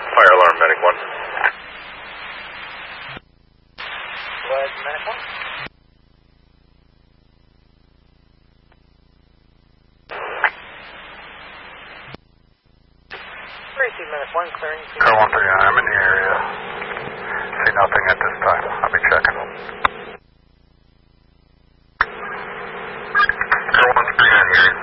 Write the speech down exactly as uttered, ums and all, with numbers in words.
Fire alarm, medic one. Go ahead, medic one. Receive medic one, clearing. Car one three nine, I'm in the area. See nothing at this time. I'll be checking.